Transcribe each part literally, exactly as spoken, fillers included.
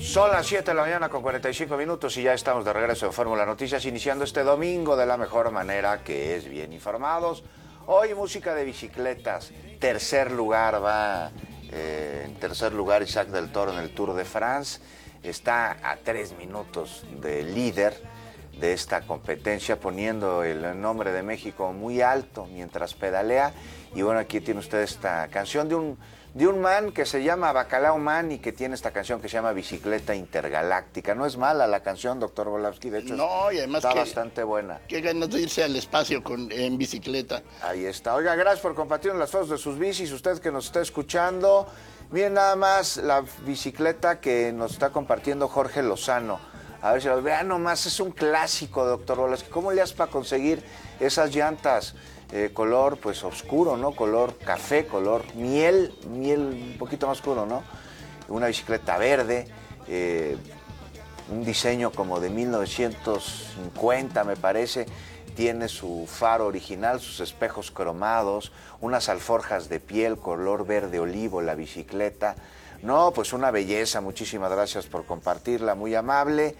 Son las siete de la mañana con cuarenta y cinco minutos y ya estamos de regreso en Fórmula Noticias, iniciando este domingo de la mejor manera, que es bien informados. Hoy música de bicicletas. Tercer lugar va, eh, en tercer lugar Isaac del Toro en el Tour de France. Está a tres minutos del líder de esta competencia, poniendo el nombre de México muy alto mientras pedalea. Y bueno, aquí tiene usted esta canción de un... de un man que se llama Bacalao Man y que tiene esta canción que se llama Bicicleta Intergaláctica. No es mala la canción, doctor Volavsky, de hecho no, y además está que, bastante buena. Qué ganas de irse al espacio con, en bicicleta. Ahí está. Oiga, gracias por compartir las fotos de sus bicis, usted que nos está escuchando. Miren nada más la bicicleta que nos está compartiendo Jorge Lozano. A ver si lo vean nomás, es un clásico, doctor Volavsky. ¿Cómo le haces para conseguir esas llantas? Eh, color pues oscuro, ¿no? Color café, color miel, miel un poquito más oscuro, ¿no? Una bicicleta verde, eh, un diseño como de mil novecientos cincuenta me parece, tiene su faro original, sus espejos cromados, unas alforjas de piel color verde olivo la bicicleta. No, pues una belleza, muchísimas gracias por compartirla, muy amable.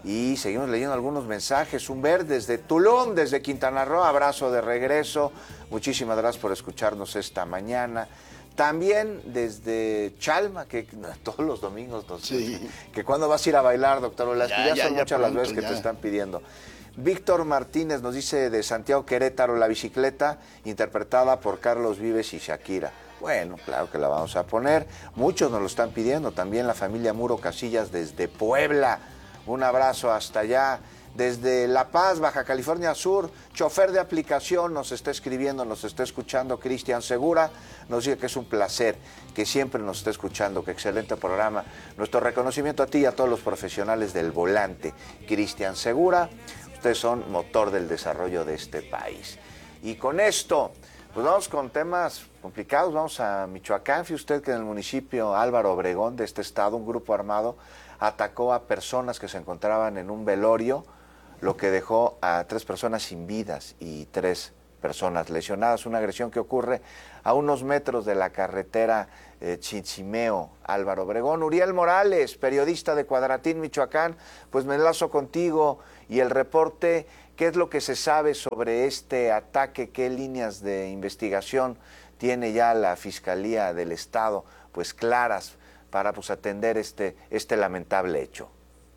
Y seguimos leyendo algunos mensajes. Humber desde Tulum, desde Quintana Roo, abrazo de regreso. Muchísimas gracias por escucharnos esta mañana. También desde Chalma, que todos los domingos nos sí. que cuando vas a ir a bailar, doctor Olasky, ya, ya, ya son ya muchas pronto, las veces que ya. te están pidiendo. Víctor Martínez nos dice de Santiago Querétaro, la bicicleta interpretada por Carlos Vives y Shakira. Bueno, claro que la vamos a poner. Muchos nos lo están pidiendo. También la familia Muro Casillas desde Puebla. Un abrazo hasta allá. Desde La Paz, Baja California Sur, chofer de aplicación nos está escribiendo, nos está escuchando Cristian Segura. Nos dice que es un placer, que siempre nos está escuchando, que excelente programa. Nuestro reconocimiento a ti y a todos los profesionales del volante. Cristian Segura, ustedes son motor del desarrollo de este país. Y con esto, pues vamos con temas complicados. Vamos a Michoacán. Fíjese usted que en el municipio Álvaro Obregón de este estado, un grupo armado atacó a personas que se encontraban en un velorio, lo que dejó a tres personas sin vidas y tres personas lesionadas. Una agresión que ocurre a unos metros de la carretera eh, Chinchimeo, Álvaro Obregón. Uriel Morales, periodista de Cuadratín, Michoacán, pues me enlazo contigo y el reporte. ¿Qué es lo que se sabe sobre este ataque? ¿Qué líneas de investigación tiene ya la Fiscalía del Estado, pues claras, para pues atender este, este lamentable hecho?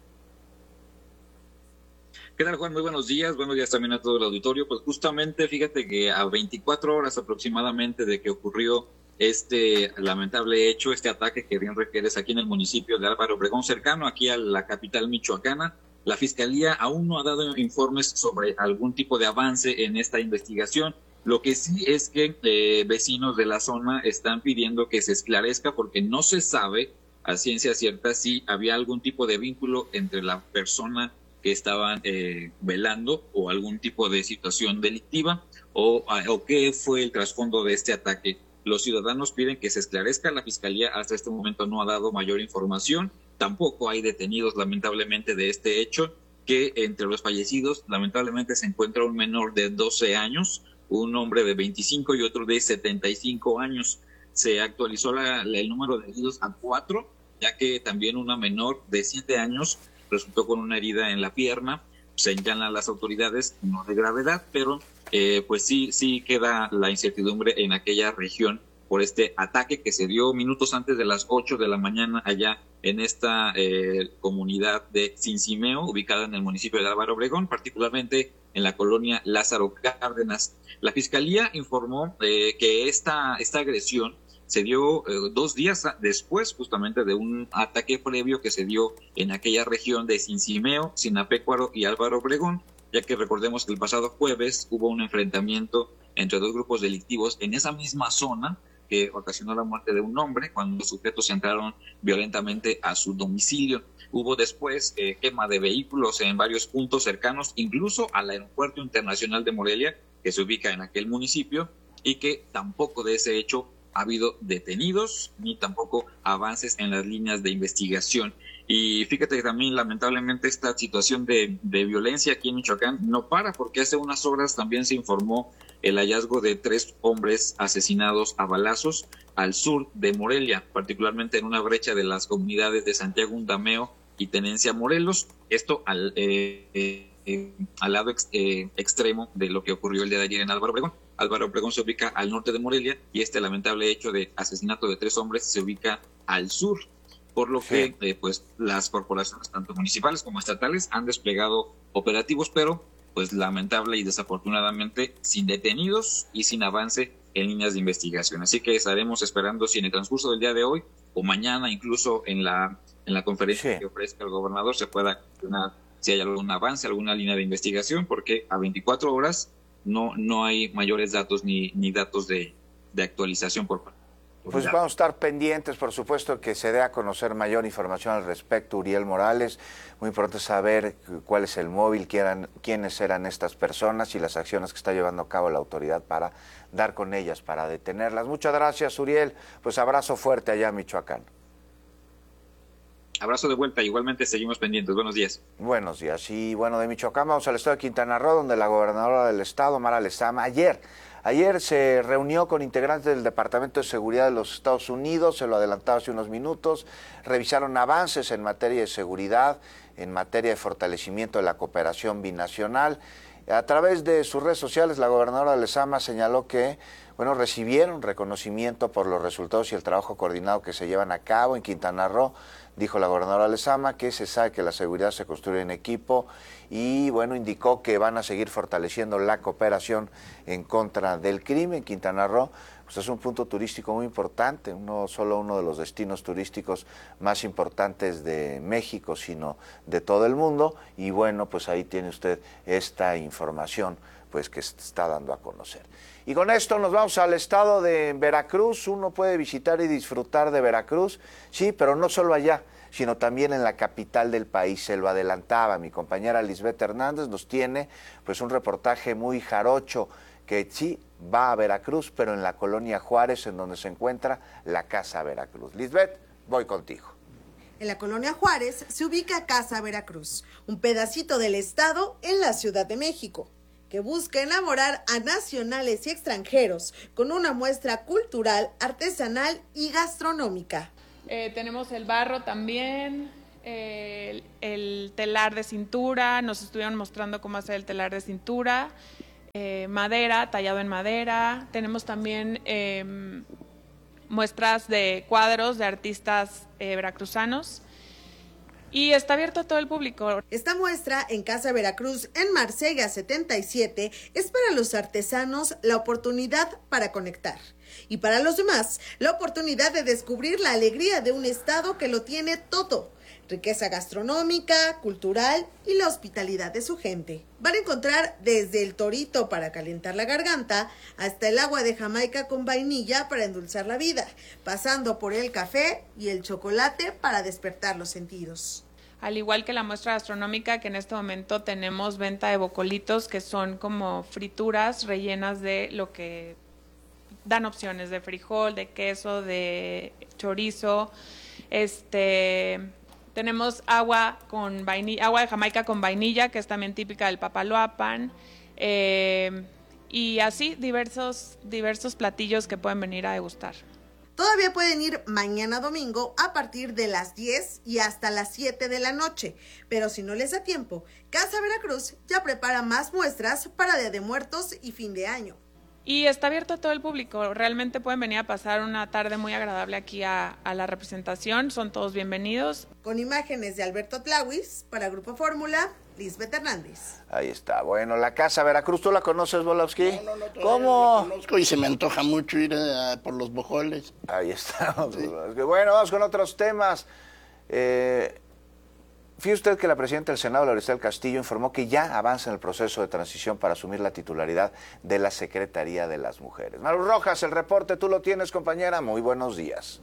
¿Qué tal, Juan? Muy buenos días. Buenos días también a todo el auditorio. Pues justamente, fíjate que a veinticuatro horas aproximadamente de que ocurrió este lamentable hecho, este ataque que bien refieres aquí en el municipio de Álvaro Obregón, cercano aquí a la capital michoacana, la Fiscalía aún no ha dado informes sobre algún tipo de avance en esta investigación. Lo que sí es que eh, vecinos de la zona están pidiendo que se esclarezca porque no se sabe a ciencia cierta si había algún tipo de vínculo entre la persona que estaban eh, velando o algún tipo de situación delictiva o, o qué fue el trasfondo de este ataque. Los ciudadanos piden que se esclarezca. La Fiscalía hasta este momento no ha dado mayor información. Tampoco hay detenidos, lamentablemente, de este hecho, que entre los fallecidos, lamentablemente, se encuentra un menor de doce años, un hombre de veinticinco y otro de setenta y cinco años. Se actualizó la, la, el número de heridos a cuatro, ya que también una menor de siete años resultó con una herida en la pierna. Señalan las autoridades, no de gravedad, pero eh, pues sí, sí queda la incertidumbre en aquella región por este ataque que se dio minutos antes de las ocho de la mañana allá en esta eh, comunidad de Cincimeo, ubicada en el municipio de Álvaro Obregón, particularmente en la colonia Lázaro Cárdenas. La Fiscalía informó eh, que esta, esta agresión se dio eh, dos días después justamente de un ataque previo que se dio en aquella región de Cincimeo, Sinapecuaro y Álvaro Obregón, ya que recordemos que el pasado jueves hubo un enfrentamiento entre dos grupos delictivos en esa misma zona que ocasionó la muerte de un hombre cuando los sujetos entraron violentamente a su domicilio. Hubo después eh, quema de vehículos en varios puntos cercanos, incluso al Aeropuerto Internacional de Morelia, que se ubica en aquel municipio, y que tampoco de ese hecho ha habido detenidos ni tampoco avances en las líneas de investigación. Y fíjate que también lamentablemente esta situación de, de violencia aquí en Michoacán no para, porque hace unas horas también se informó el hallazgo de tres hombres asesinados a balazos al sur de Morelia, particularmente en una brecha de las comunidades de Santiago Undameo y Tenencia Morelos, esto al, eh, eh, al lado ex, eh, extremo de lo que ocurrió el día de ayer en Álvaro Obregón. Álvaro Obregón se ubica al norte de Morelia y este lamentable hecho de asesinato de tres hombres se ubica al sur, por lo que sí. eh, pues las corporaciones tanto municipales como estatales han desplegado operativos, pero pues lamentable y desafortunadamente sin detenidos y sin avance en líneas de investigación. Así que estaremos esperando si en el transcurso del día de hoy o mañana, incluso en la en la conferencia sí. que ofrezca el gobernador, se pueda una, si hay algún avance, alguna línea de investigación, porque a veinticuatro horas no no hay mayores datos ni, ni datos de, de actualización por parte. Pues vamos a estar pendientes, por supuesto, que se dé a conocer mayor información al respecto, Uriel Morales. Muy importante saber cuál es el móvil, quién, quiénes eran estas personas y las acciones que está llevando a cabo la autoridad para dar con ellas, para detenerlas. Muchas gracias, Uriel. Pues abrazo fuerte allá en Michoacán. Abrazo de vuelta, igualmente seguimos pendientes. Buenos días. Buenos días. Y bueno, de Michoacán vamos al estado de Quintana Roo, donde la gobernadora del estado, Mara Lezama, ayer... Ayer se reunió con integrantes del Departamento de Seguridad de los Estados Unidos, se lo adelantaba hace unos minutos, revisaron avances en materia de seguridad, en materia de fortalecimiento de la cooperación binacional. A través de sus redes sociales, la gobernadora Lezama señaló que, bueno, recibieron reconocimiento por los resultados y el trabajo coordinado que se llevan a cabo en Quintana Roo. Dijo la gobernadora Lezama que se sabe que la seguridad se construye en equipo y, bueno, indicó que van a seguir fortaleciendo la cooperación en contra del crimen. Quintana Roo pues es un punto turístico muy importante, no solo uno de los destinos turísticos más importantes de México, sino de todo el mundo. Y, bueno, pues ahí tiene usted esta información pues que se está dando a conocer. Y con esto nos vamos al estado de Veracruz. Uno puede visitar y disfrutar de Veracruz, sí, pero no solo allá, sino también en la capital del país. Se lo adelantaba mi compañera Lisbeth Hernández, nos tiene pues un reportaje muy jarocho que sí va a Veracruz, pero en la colonia Juárez, en donde se encuentra la Casa Veracruz. Lisbeth, voy contigo. En la colonia Juárez se ubica Casa Veracruz, un pedacito del estado en la Ciudad de México, que busca enamorar a nacionales y extranjeros con una muestra cultural, artesanal y gastronómica. Eh, tenemos el barro también, eh, el, el telar de cintura, nos estuvieron mostrando cómo hacer el telar de cintura, eh, madera, tallado en madera. Tenemos también eh, muestras de cuadros de artistas eh, veracruzanos. Y está abierto a todo el público. Esta muestra en Casa Veracruz, en Marsella setenta y siete, es para los artesanos la oportunidad para conectar. Y para los demás, la oportunidad de descubrir la alegría de un estado que lo tiene todo. Riqueza gastronómica, cultural y la hospitalidad de su gente. Van a encontrar desde el torito para calentar la garganta hasta el agua de Jamaica con vainilla para endulzar la vida, pasando por el café y el chocolate para despertar los sentidos. Al igual que la muestra gastronómica, que en este momento tenemos venta de bocolitos, que son como frituras rellenas de lo que dan opciones de frijol, de queso, de chorizo, este... Tenemos agua con vainilla, agua de Jamaica con vainilla, que es también típica del Papaloapan, eh, y así diversos, diversos platillos que pueden venir a degustar. Todavía pueden ir mañana domingo a partir de las diez y hasta las siete de la noche, pero si no les da tiempo, Casa Veracruz ya prepara más muestras para Día de Muertos y fin de año. Y está abierto a todo el público, realmente pueden venir a pasar una tarde muy agradable aquí a, a la representación, son todos bienvenidos. Con imágenes de Alberto Tlauis, para Grupo Fórmula, Lisbeth Hernández. Ahí está, bueno, la Casa Veracruz, ¿tú la conoces, Volowski? No, no, no, ¿Cómo? La conozco y se me antoja mucho ir a, por los bojoles. Ahí está, sí. Bueno, vamos con otros temas. Eh... Fíjese usted que la presidenta del Senado, Laurista del Castillo, informó que ya avanza en el proceso de transición para asumir la titularidad de la Secretaría de las Mujeres. Maru Rojas, el reporte, tú lo tienes, compañera. Muy buenos días.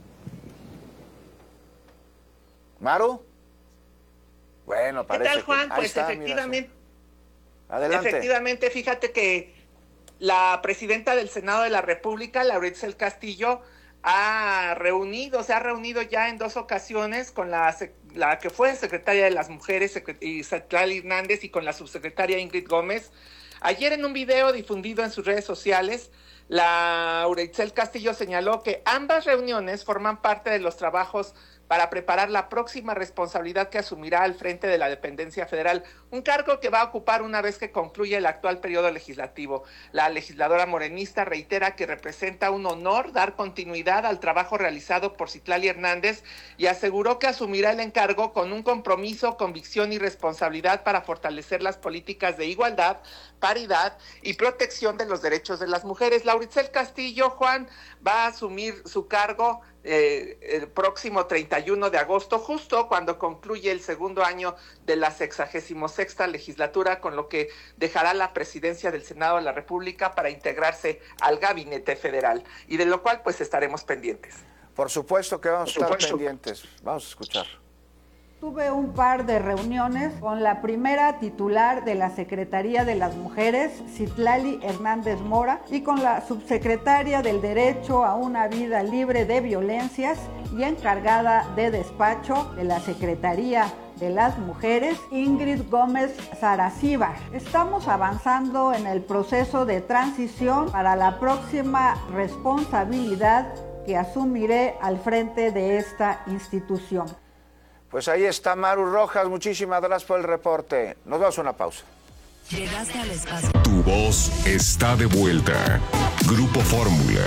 ¿Maru? Bueno, parece ¿Qué tal, Juan? que... Pues está, efectivamente, adelante. efectivamente, fíjate que la presidenta del Senado de la República, Laurista del Castillo, ha reunido, se ha reunido ya en dos ocasiones con la, la que fue secretaria de las Mujeres, y Citlali Hernández, y con la subsecretaria Ingrid Gómez, Ayer en un video difundido en sus redes sociales, la Aurizel Castillo señaló que ambas reuniones forman parte de los trabajos para preparar la próxima responsabilidad que asumirá al frente de la dependencia federal, un cargo que va a ocupar una vez que concluya el actual periodo legislativo. La legisladora morenista reitera que representa un honor dar continuidad al trabajo realizado por Citlali Hernández y aseguró que asumirá el encargo con un compromiso, convicción y responsabilidad para fortalecer las políticas de igualdad, paridad y protección de los derechos de las mujeres. La Aurizel Castillo, Juan, va a asumir su cargo Eh, el próximo treinta y uno de agosto, justo cuando concluye el segundo año de la sexagésimo sexta legislatura, con lo que dejará la presidencia del Senado de la República para integrarse al gabinete federal, y de lo cual pues estaremos pendientes. Por supuesto que vamos a estar pendientes. Vamos a escuchar. Tuve un par de reuniones con la primera titular de la Secretaría de las Mujeres, Citlali Hernández Mora, y con la subsecretaria del Derecho a una Vida Libre de Violencias y encargada de despacho de la Secretaría de las Mujeres, Ingrid Gómez Saracíbar. Estamos avanzando en el proceso de transición para la próxima responsabilidad que asumiré al frente de esta institución. Pues ahí está Maru Rojas, muchísimas gracias por el reporte. Nos vamos a una pausa. Llegaste al espacio. Tu voz está de vuelta. Grupo Fórmula.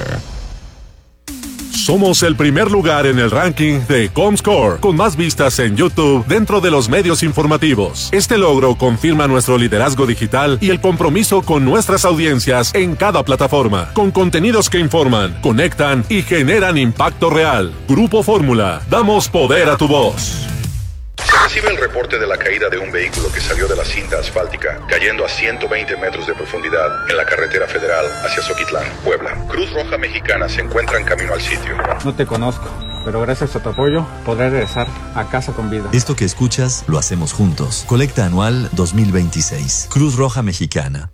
Somos el primer lugar en el ranking de Comscore, con más vistas en YouTube dentro de los medios informativos. Este logro confirma nuestro liderazgo digital y el compromiso con nuestras audiencias en cada plataforma, con contenidos que informan, conectan y generan impacto real. Grupo Fórmula, damos poder a tu voz. Se recibe el reporte de la caída de un vehículo que salió de la cinta asfáltica, cayendo a ciento veinte metros de profundidad en la carretera federal hacia Zoquitlán, Puebla. Cruz Roja Mexicana se encuentra en camino al sitio. No te conozco, pero gracias a tu apoyo podré regresar a casa con vida. Esto que escuchas lo hacemos juntos. Colecta anual dos mil veintiséis. Cruz Roja Mexicana.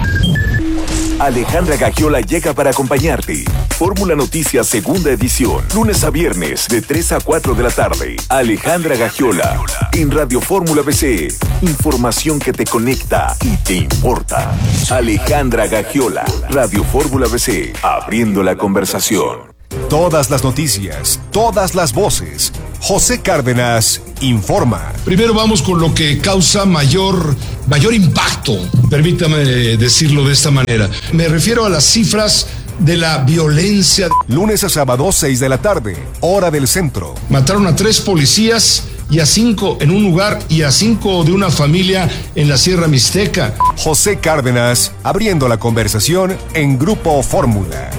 Alejandra Gagiola llega para acompañarte. Fórmula Noticias segunda edición, lunes a viernes de tres a cuatro de la tarde. Alejandra Gagiola en Radio Fórmula B C. Información que te conecta y te importa. Alejandra Gagiola, Radio Fórmula B C, abriendo la conversación. Todas las noticias, todas las voces. José Cárdenas informa. Primero vamos con lo que causa mayor, mayor impacto, permítame decirlo de esta manera. Me refiero a las cifras de la violencia. Lunes a sábado, seis de la tarde, hora del centro. Mataron a tres policías y a cinco en un lugar y a cinco de una familia en la Sierra Mixteca. José Cárdenas, abriendo la conversación en Grupo Fórmula.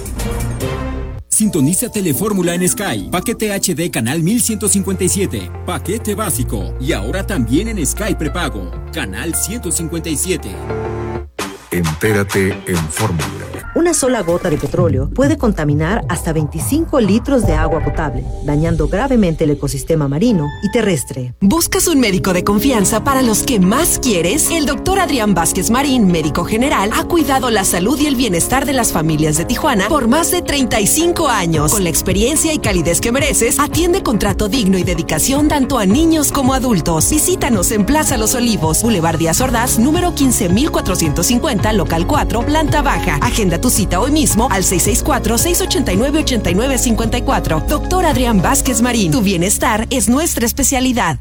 Sintoniza Telefórmula en Sky, paquete H D canal mil ciento cincuenta y siete, paquete básico y ahora también en Sky prepago, canal ciento cincuenta y siete. Entérate en Fórmula. Una sola gota de petróleo puede contaminar hasta veinticinco litros de agua potable, dañando gravemente el ecosistema marino y terrestre. ¿Buscas un médico de confianza para los que más quieres? El doctor Adrián Vázquez Marín, médico general, ha cuidado la salud y el bienestar de las familias de Tijuana por más de treinta y cinco años. Con la experiencia y calidez que mereces, atiende con trato digno y dedicación tanto a niños como adultos. Visítanos en Plaza Los Olivos, Boulevard Díaz Ordaz, número quince mil cuatrocientos cincuenta, local cuatro, planta baja. Agenda tu cita hoy mismo al seis seis cuatro, seis ocho nueve, ocho nueve cinco cuatro. Doctor Adrián Vázquez Marín, tu bienestar es nuestra especialidad.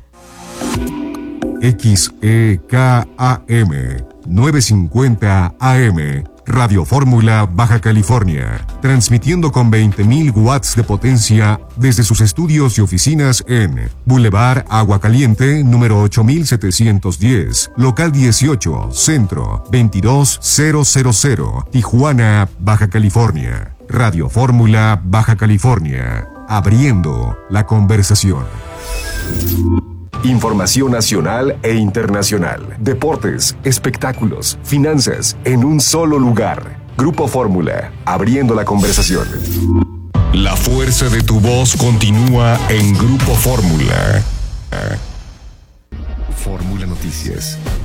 X E K A M novecientos cincuenta A M, Radio Fórmula Baja California, transmitiendo con veinte mil watts de potencia desde sus estudios y oficinas en Boulevard Agua Caliente, número ocho mil setecientos diez, local dieciocho, centro, veintidós mil, Tijuana, Baja California. Radio Fórmula Baja California, abriendo la conversación. Información nacional e internacional, deportes, espectáculos, finanzas, en un solo lugar. Grupo Fórmula, abriendo la conversación. La fuerza de tu voz continúa en Grupo Fórmula. Fórmula Noticias.